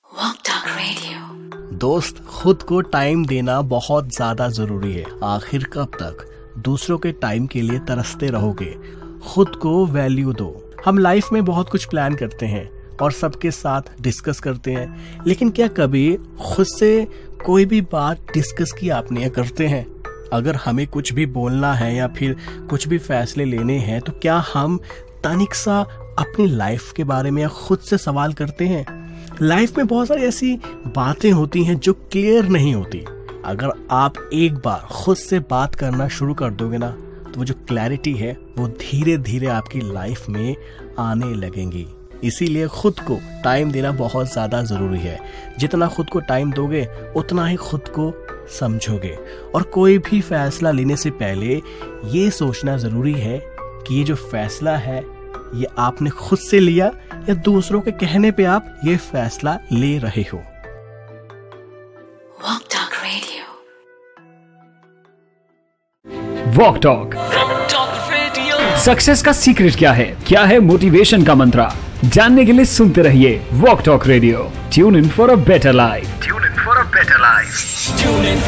दोस्त, खुद को टाइम देना बहुत ज्यादा जरूरी है। आखिर कब तक दूसरों के टाइम के लिए तरसते रहोगे? खुद को वैल्यू दो। हम लाइफ में बहुत कुछ प्लान करते हैं और सबके साथ डिस्कस करते हैं, लेकिन क्या कभी खुद से कोई भी बात डिस्कस की आपने करते हैं? अगर हमें कुछ भी बोलना है या फिर कुछ भी फैसले लेने हैं तो क्या हम तनिक सा अपनी लाइफ के बारे में खुद से सवाल करते हैं? लाइफ में बहुत सारी ऐसी बातें होती हैं जो क्लियर नहीं होती। अगर आप एक बार खुद से बात करना शुरू कर दोगे ना, तो वो जो क्लैरिटी है वो धीरे धीरे आपकी लाइफ में आने लगेंगी। इसीलिए खुद को टाइम देना बहुत ज्यादा जरूरी है। जितना खुद को टाइम दोगे उतना ही खुद को समझोगे। और कोई भी फैसला लेने से पहले ये सोचना जरूरी है कि ये जो फैसला है ये आपने खुद से लिया या दूसरों के कहने पे आप ये फैसला ले रहे हो। वॉक टॉक सक्सेस का सीक्रेट क्या है मोटिवेशन का मंत्रा? जानने के लिए सुनते रहिए walk talk radio. Tune in for a better life.